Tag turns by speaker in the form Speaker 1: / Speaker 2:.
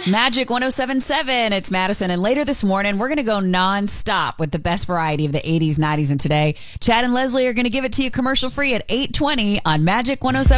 Speaker 1: Magic 107.7. It's Madison. And later this morning, we're going to go nonstop with the best variety of the 80s, 90s, and today. Chad and Leslie are going to give it to you commercial free at 8:20 on Magic 107.